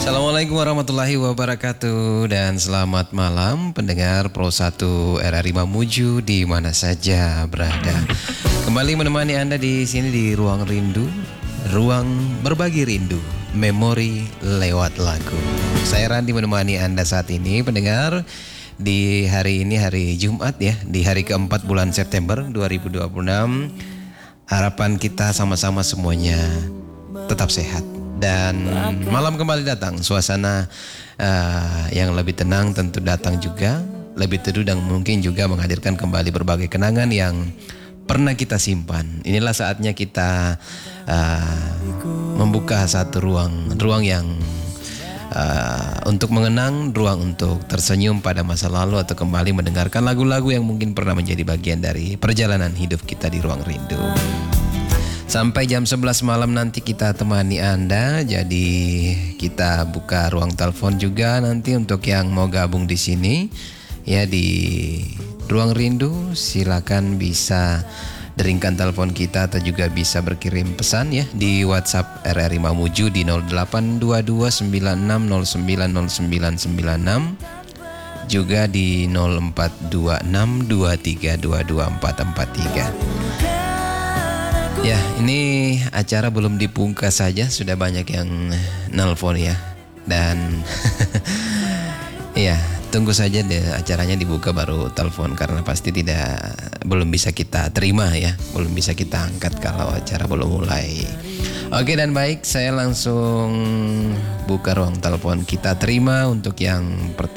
Assalamualaikum warahmatullahi wabarakatuh dan selamat malam pendengar Pro 1 RRI Mamuju di mana saja berada. Kembali menemani Anda di sini di Ruang Rindu, ruang berbagi rindu, memori lewat lagu. Saya Randi menemani Anda saat ini pendengar di hari ini hari Jumat ya, di hari keempat bulan September 2026. Harapan kita sama-sama semuanya tetap sehat. Dan malam kembali datang, suasana yang lebih tenang tentu datang juga, lebih teduh dan mungkin juga menghadirkan kembali berbagai kenangan yang pernah kita simpan. Inilah saatnya kita membuka satu ruang yang untuk mengenang, ruang untuk tersenyum pada masa lalu atau kembali mendengarkan lagu-lagu yang mungkin pernah menjadi bagian dari perjalanan hidup kita di Ruang Rindu. Sampai jam 11 malam nanti kita temani Anda. Jadi kita buka ruang telepon juga nanti untuk yang mau gabung di sini ya di Ruang Rindu. Silakan bisa deringkan telepon kita atau juga bisa berkirim pesan ya di WhatsApp RRI Mamuju di 082296090996, juga di 042623224443. Ya, ini acara belum dipungkas saja sudah banyak yang nelpon ya. Dan ya, tunggu saja deh acaranya dibuka baru telepon karena pasti belum bisa kita terima ya, belum bisa kita angkat kalau acara belum mulai. Oke dan baik, saya langsung buka ruang telepon. Kita terima untuk yang pertama.